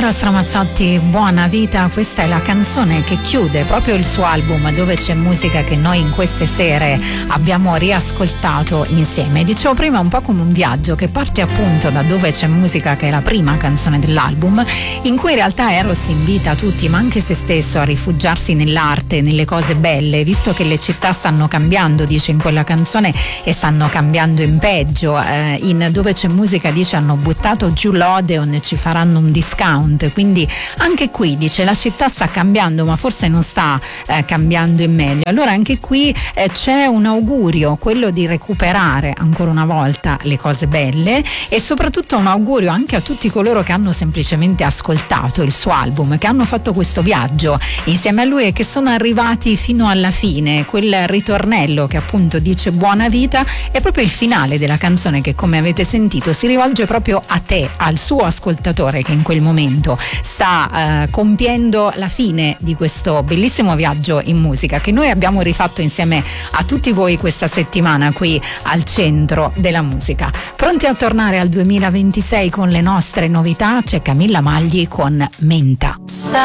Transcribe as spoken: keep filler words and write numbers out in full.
Eros Ramazzotti, Buona Vita, questa è la canzone che chiude proprio il suo album, dove c'è musica che noi in queste sere abbiamo riascoltato insieme. Dicevo prima, un po' come un viaggio che parte appunto da Dove c'è musica, che è la prima canzone dell'album, in cui in realtà Eros invita tutti, ma anche se stesso, a rifugiarsi nell'arte, nelle cose belle, visto che le città stanno cambiando, dice in quella canzone, e stanno cambiando in peggio. Eh, in Dove c'è musica dice hanno buttato giù l'Odeon e ci faranno un discount, quindi anche qui dice la città sta cambiando, ma forse non sta eh, cambiando in meglio. Allora anche qui eh, c'è un augurio, quello di recuperare ancora una volta le cose belle, e soprattutto un augurio anche a tutti coloro che hanno semplicemente ascoltato il suo album, che hanno fatto questo viaggio insieme a lui e che sono arrivati fino alla fine. Quel ritornello che appunto dice Buona Vita è proprio il finale della canzone, che come avete sentito si rivolge proprio a te, al suo ascoltatore che in quel momento sta eh, compiendo la fine di questo bellissimo viaggio in musica che noi abbiamo rifatto insieme a tutti voi questa settimana qui al Centro della Musica. Pronti a tornare al duemilaventisei con le nostre novità? C'è Camilla Magli con Menta.